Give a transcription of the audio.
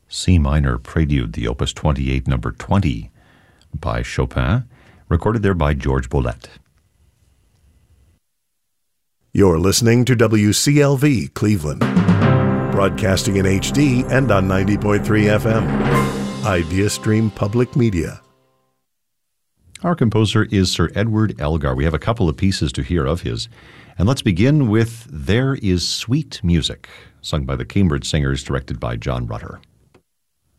C minor Prelude, the Opus 28, number 20, by Chopin, recorded there by George Boulette. You're listening to WCLV Cleveland, broadcasting in HD and on 90.3 FM. Idea Stream Public Media. Our composer is Sir Edward Elgar. We have a couple of pieces to hear of his. And let's begin with There Is Sweet Music, sung by the Cambridge Singers, directed by John Rutter.